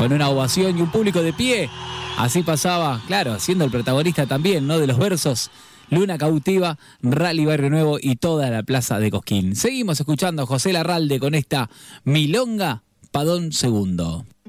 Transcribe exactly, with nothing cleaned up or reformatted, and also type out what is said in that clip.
con una ovación y un público de pie. Así pasaba, claro, siendo el protagonista también, ¿no?, de los versos, Luna Cautiva, Rally Barrio Nuevo y toda la plaza de Cosquín. Seguimos escuchando a José Larralde con esta Milonga Padón Segundo.